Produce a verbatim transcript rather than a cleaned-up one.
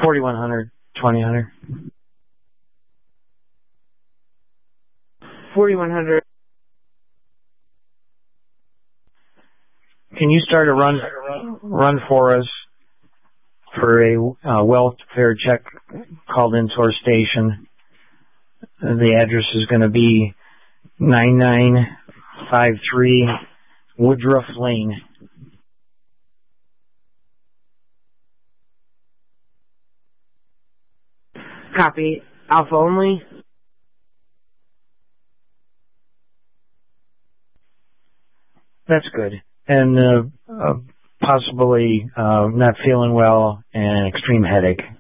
forty-one hundred, twenty hundred. forty-one hundred. Can you start a run run for us for a uh, welfare check called into our station? The address is going to be nine nine five three Woodruff Lane. Copy. Alpha only. That's good. And uh, uh, possibly uh, not feeling well and extreme headache.